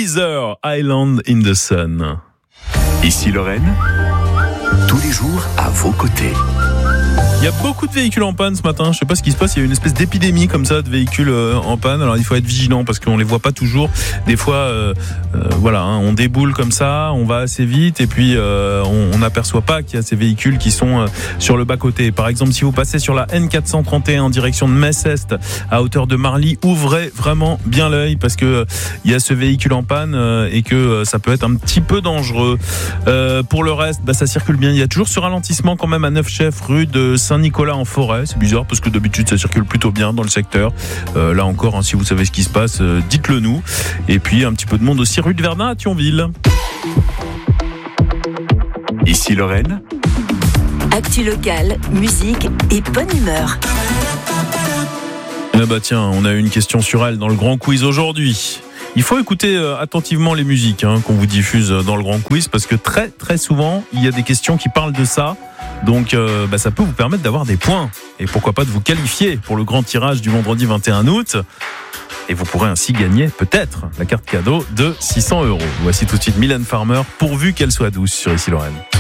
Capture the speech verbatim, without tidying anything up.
Weezer, Island in the Sun. Ici Lorraine, tous les jours à vos côtés. Il y a beaucoup de véhicules en panne ce matin. Je sais pas ce qui se passe. Il y a une espèce d'épidémie comme ça de véhicules euh, en panne. Alors il faut être vigilant parce qu'on les voit pas toujours. Des fois, euh, euh, voilà, hein, on déboule comme ça, on va assez vite et puis euh, on n'aperçoit pas qu'il y a ces véhicules qui sont euh, sur le bas côté. Par exemple, si vous passez sur la N quatre cent trente et un en direction de Metz-Est à hauteur de Marly, ouvrez vraiment bien l'œil parce que euh, il y a ce véhicule en panne euh, et que euh, ça peut être un petit peu dangereux. Euh, pour le reste, bah, ça circule bien. Il y a toujours ce ralentissement quand même à Neuf-Chef, rue de Saint-Nicolas en forêt. C'est bizarre parce que d'habitude ça circule plutôt bien dans le secteur. Euh, là encore, hein, si vous savez ce qui se passe, euh, dites-le nous. Et puis un petit peu de monde aussi rue de Verdun à Thionville. Ici Lorraine, Actu locale, musique et bonne humeur. Ah bah tiens, on a eu une question sur elle dans le grand quiz aujourd'hui. Il faut écouter euh, attentivement les musiques hein, qu'on vous diffuse dans le grand quiz parce que très très souvent il y a des questions qui parlent de ça. Donc euh, bah, ça peut vous permettre d'avoir des points et pourquoi pas de vous qualifier pour le grand tirage du vendredi vingt et un août. Et vous pourrez ainsi gagner peut-être la carte cadeau de six cents euros. Voici tout de suite Mylène Farmer, pourvu qu'elle soit douce sur Ici Lorraine.